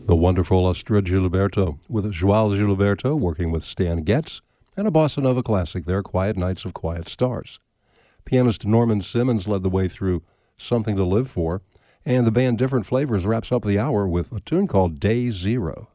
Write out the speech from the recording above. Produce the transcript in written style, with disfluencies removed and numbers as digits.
The wonderful Astrud Gilberto with Joao Gilberto working with Stan Getz and a bossa nova classic there, Quiet Nights of Quiet Stars. Pianist Norman Simmons led the way through Something to Live For, and the band Different Flavors wraps up the hour with a tune called Day Zero.